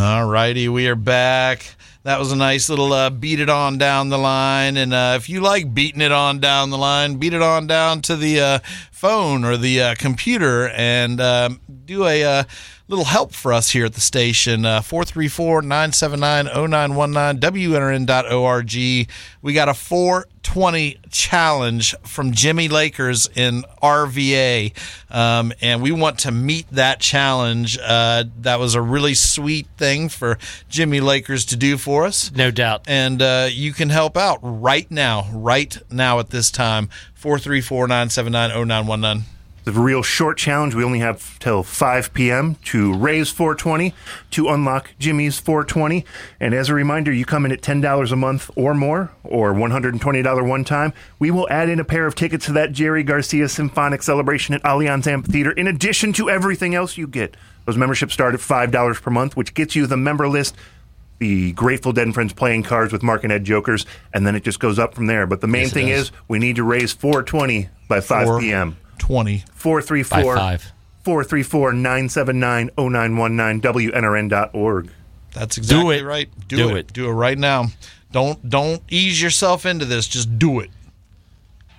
All righty, we are back. That was a nice little beat it on down the line. And if you like beating it on down the line, beat it on down to the phone or the computer and do a little help for us here at the station. 434-979-0919, WNRN.org. We got a 420 challenge from Jimmy Lakers in RVA, and we want to meet that challenge. That was a really sweet thing for Jimmy Lakers to do for us. No doubt. And you can help out right now at this time. 434-979-0919. It's a real short challenge. We only have till 5 p.m. to raise 420 to unlock Jimmy's 420. And as a reminder, you come in at $10 a month or more, or $120 one time. We will add in a pair of tickets to that Jerry Garcia Symphonic Celebration at Allianz Amphitheater, in addition to everything else you get. Those memberships start at $5 per month, which gets you the member list, the Grateful Dead and Friends playing cards with Mark and Ed Jokers, and then it just goes up from there. But the main thing is we need to raise 420 by 5 p.m. 434-979-0919, WNRN.org. That's exactly Do it. right. Do it. Do it right now. Don't ease yourself into this. Just do it.